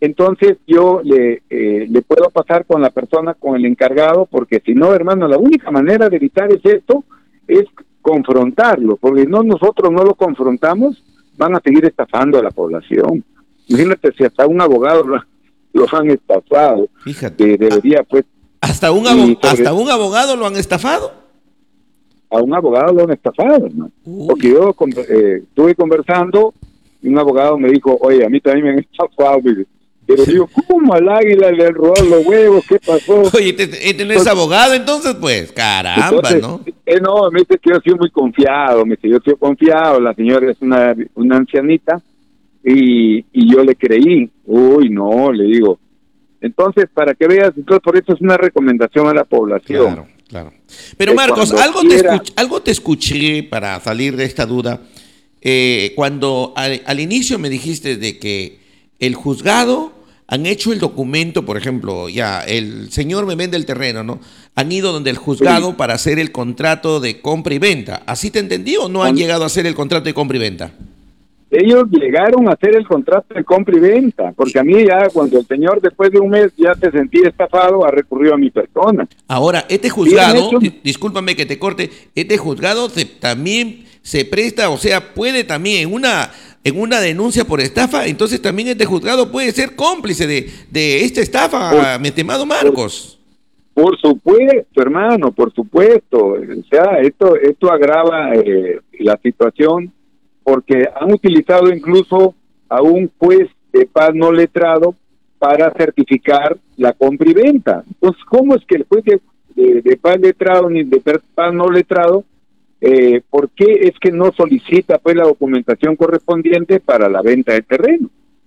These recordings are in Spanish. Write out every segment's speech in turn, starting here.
entonces yo le puedo pasar con la persona, con el encargado, porque si no, hermano, la única manera de evitar es esto, es confrontarlo, porque no, nosotros no lo confrontamos, van a seguir estafando a la población. Imagínate si hasta un abogado lo han estafado. Fíjate, Debería, pues... hasta hasta un abogado lo han estafado. A un abogado lo han estafado, ¿no? Porque yo estuve conversando y un abogado me dijo, oye, a mí también me han estafado, pero digo, ¿cómo al águila le han robado los huevos? ¿Qué pasó? Oye, este no es abogado, entonces, pues, caramba, entonces, ¿no? No, me dice que yo soy muy confiado, me dice, yo soy confiado, la señora es una ancianita, y yo le creí. Uy, no, le digo. Entonces, para que veas, entonces por eso es una recomendación a la población. Claro, claro. Pero Marcos, algo te escuché para salir de esta duda, cuando al inicio me dijiste de que el juzgado han hecho el documento, por ejemplo, ya el señor me vende el terreno, ¿no? Han ido donde el juzgado para hacer el contrato de compra y venta. ¿Así te entendí o no han llegado a hacer el contrato de compra y venta? Ellos llegaron a hacer el contrato de compra y venta, porque a mí ya cuando el señor después de un mes ya se sentía estafado, ha recurrido a mi persona. Ahora, este juzgado, discúlpame que te corte, este juzgado también se presta, o sea, puede también en una denuncia por estafa, entonces también este juzgado puede ser cómplice de esta estafa, mi estimado Marcos. Por supuesto, hermano, por supuesto. O sea, esto agrava la situación, porque han utilizado incluso a un juez de paz no letrado para certificar la compra y venta. Entonces, ¿cómo es que el juez de paz letrado ni de paz no letrado, por qué es que no solicita pues la documentación correspondiente para la venta del terreno?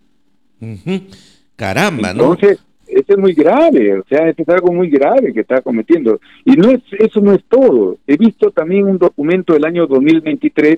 Caramba, ¿no? Entonces, eso es muy grave, o sea, eso es algo muy grave que está cometiendo. Y eso no es todo. He visto también un documento del año 2023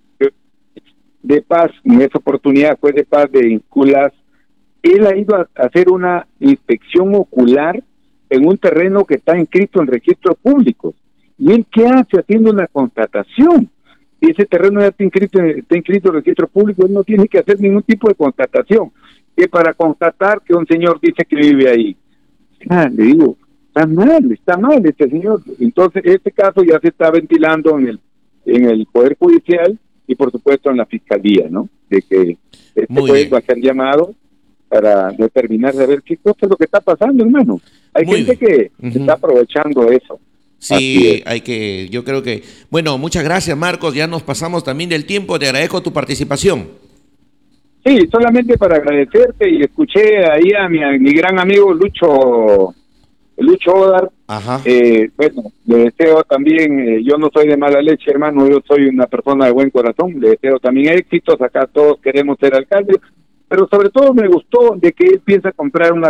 de paz, en esa oportunidad fue de paz de Inculas. Él ha ido a hacer una inspección ocular en un terreno que está inscrito en registros públicos. ¿Y él qué hace? Haciendo una constatación. Si ese terreno ya está inscrito en registros públicos, él no tiene que hacer ningún tipo de constatación. Que para constatar que un señor dice que vive ahí. Le digo, está mal este señor. Entonces, este caso ya se está ventilando en el Poder Judicial, y por supuesto en la fiscalía, ¿no? De que juez va a ser llamado para determinar de ver qué cosa es lo que está pasando, hermano. Hay gente que está aprovechando eso. Sí, yo creo que, bueno, muchas gracias, Marcos, ya nos pasamos también del tiempo, te agradezco tu participación. Sí, solamente para agradecerte, y escuché ahí a mi gran amigo Lucho Odar. Ajá. Bueno, le deseo también, yo no soy de mala leche, hermano, yo soy una persona de buen corazón, le deseo también éxitos, acá todos queremos ser alcaldes, pero sobre todo me gustó de que él piensa comprar una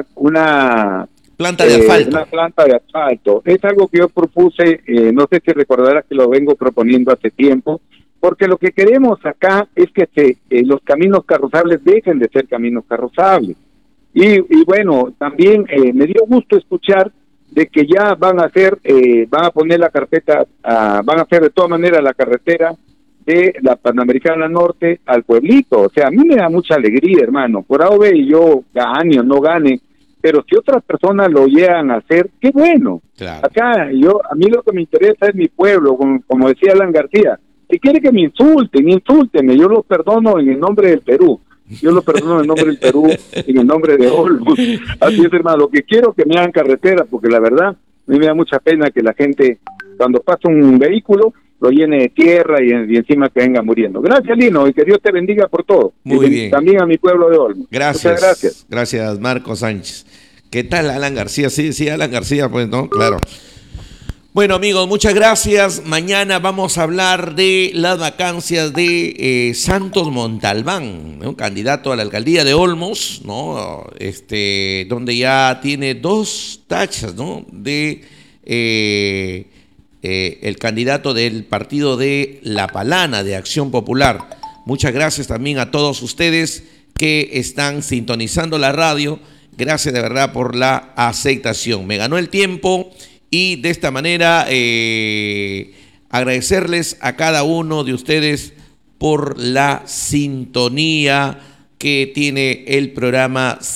planta de asfalto. Una planta de asfalto. Es algo que yo propuse, no sé si recordarás que lo vengo proponiendo hace tiempo, porque lo que queremos acá es que los caminos carrozables dejen de ser caminos carrozables. Y bueno, también me dio gusto escuchar de que ya van a poner la carpeta, van a hacer de todas maneras la carretera de la Panamericana Norte al pueblito. O sea, a mí me da mucha alegría, hermano. Por ahora yo gane o no gane, pero si otras personas lo llegan a hacer, qué bueno. Claro. Acá, a mí lo que me interesa es mi pueblo, como decía Alan García. Si quiere que me insúltenme, yo los perdono en el nombre del Perú. Yo lo perdono en el nombre del Perú, en el nombre de Olmos. Así es, hermano, lo que quiero que me hagan carretera, porque la verdad, a mí me da mucha pena que la gente, cuando pasa un vehículo, lo llene de tierra y encima que venga muriendo. Gracias, Lino, y que Dios te bendiga por todo. Muy bien. También a mi pueblo de Olmos. Gracias. Muchas gracias. Gracias, Marcos Sánchez. ¿Qué tal, Alan García? Sí, Alan García, pues, ¿no? Claro. Bueno, amigos, muchas gracias. Mañana vamos a hablar de las vacancias de Santos Montalbán, ¿no? Candidato a la alcaldía de Olmos, ¿no? Donde ya tiene 2 tachas, ¿no? De el candidato del partido de La Palana, de Acción Popular. Muchas gracias también a todos ustedes que están sintonizando la radio. Gracias de verdad por la aceptación. Me ganó el tiempo. Y de esta manera agradecerles a cada uno de ustedes por la sintonía que tiene el programa